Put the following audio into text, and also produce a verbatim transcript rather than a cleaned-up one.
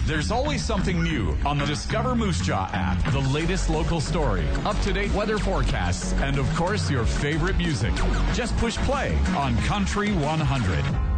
There's always something new on the Discover Moose Jaw app. The latest local story, up-to-date weather forecasts, and of course your favorite music. Just push play on Country one hundred.